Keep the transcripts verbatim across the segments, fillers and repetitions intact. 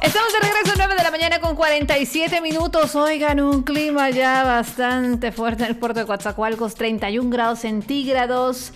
Estamos de regreso, nueve de la mañana con cuarenta y siete minutos. Oigan, un clima ya bastante fuerte en el puerto de Coatzacoalcos, treinta y un grados centígrados.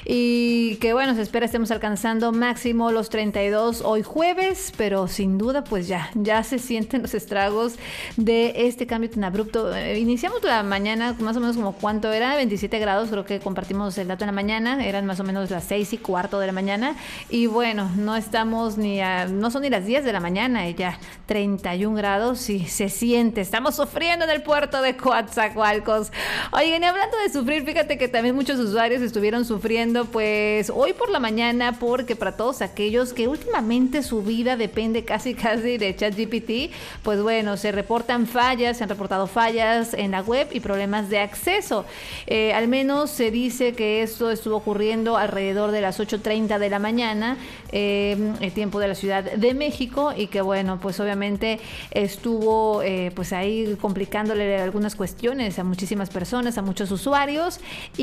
Y que bueno, se espera estemos alcanzando máximo los treinta y dos hoy jueves, pero sin duda pues ya, ya se sienten los estragos de este cambio tan abrupto. Eh, iniciamos la mañana más o menos como cuánto era, veintisiete grados, creo que compartimos el dato en la mañana, eran más o menos las seis y cuarto de la mañana. Y bueno, no estamos ni a, no son ni las diez de la mañana, ya treinta y un grados y se siente, estamos sufriendo en el puerto de Coatzacoalcos. Oigan, y hablando de sufrir, fíjate que también muchos usuarios estuvieron sufriendo pues hoy por la mañana, porque para todos aquellos que últimamente su vida depende casi casi de ChatGPT, pues bueno, se reportan fallas, se han reportado fallas en la web y problemas de acceso. Eh, al menos se dice que esto estuvo ocurriendo alrededor de las ocho treinta de la mañana, eh, el tiempo de la Ciudad de México, y que bueno, pues obviamente estuvo eh, pues ahí complicándole algunas cuestiones a muchísimas personas, a muchos usuarios,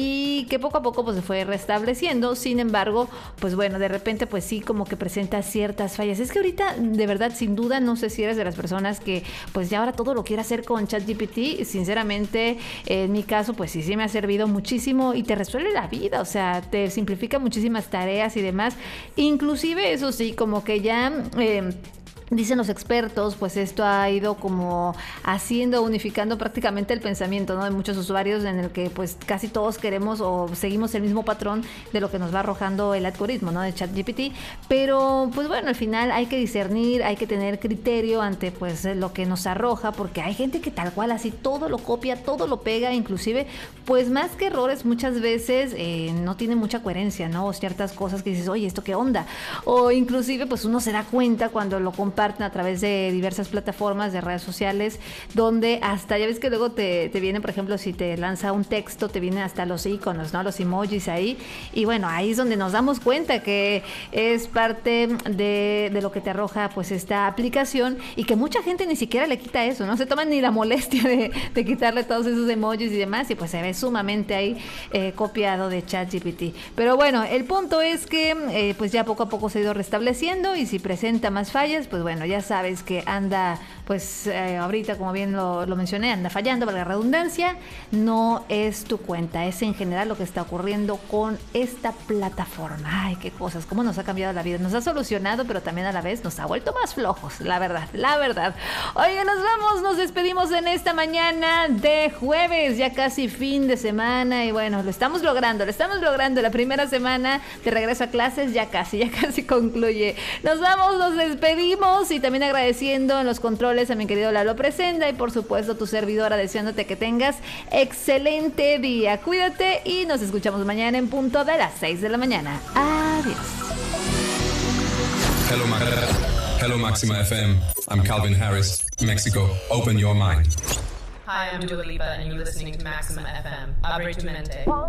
y que poco a poco pues se fue restableciendo. Sin embargo, pues bueno, de repente pues sí como que presenta ciertas fallas. Es que ahorita de verdad, sin duda, no sé si eres de las personas que pues ya ahora todo lo quiere hacer con ChatGPT. Sinceramente, en mi caso pues sí, sí me ha servido muchísimo y te resuelve la vida, o sea, te simplifica muchísimas tareas y demás. Inclusive, eso sí, como que ya... Eh, dicen los expertos, pues esto ha ido como haciendo, unificando prácticamente el pensamiento, ¿no?, de muchos usuarios, en el que pues casi todos queremos o seguimos el mismo patrón de lo que nos va arrojando el algoritmo, ¿no?, de ChatGPT. Pero pues bueno, al final hay que discernir, hay que tener criterio ante pues lo que nos arroja, porque hay gente que tal cual así todo lo copia, todo lo pega, inclusive pues más que errores muchas veces eh, no tiene mucha coherencia, ¿no?, o ciertas cosas que dices, oye, ¿esto qué onda? O inclusive pues uno se da cuenta cuando lo comparte a través de diversas plataformas de redes sociales, donde hasta, ya ves que luego te, te viene, por ejemplo, si te lanza un texto, te vienen hasta los iconos, ¿no?, los emojis ahí, y bueno, ahí es donde nos damos cuenta que es parte de, de lo que te arroja pues esta aplicación, y que mucha gente ni siquiera le quita eso, no se toman ni la molestia de, de quitarle todos esos emojis y demás, y pues se ve sumamente ahí eh, copiado de ChatGPT. Pero bueno, el punto es que eh, pues ya poco a poco se ha ido restableciendo, y si presenta más fallas, pues bueno, Bueno, ya sabes que anda, pues eh, ahorita, como bien lo, lo mencioné, anda fallando, para la redundancia. No es tu cuenta, es en general lo que está ocurriendo con esta plataforma. Ay, qué cosas, cómo nos ha cambiado la vida. Nos ha solucionado, pero también a la vez nos ha vuelto más flojos, la verdad, la verdad. Oye, nos vamos, nos despedimos en esta mañana de jueves, ya casi fin de semana, y bueno, lo estamos logrando, lo estamos logrando. La primera semana de regreso a clases ya casi, ya casi concluye. Nos vamos, nos despedimos, y también agradeciendo en los controles a mi querido Lalo Presenda, y por supuesto tu servidora, deseándote que tengas excelente día. Cuídate y nos escuchamos mañana en punto de las seis de la mañana. Adiós. Hello, Ma- Hello Maxima F M. I'm Calvin Harris, Mexico. Open your mind. Hi, I'm Dua Lipa, and you're listening to Maxima F M. Abre tu mente.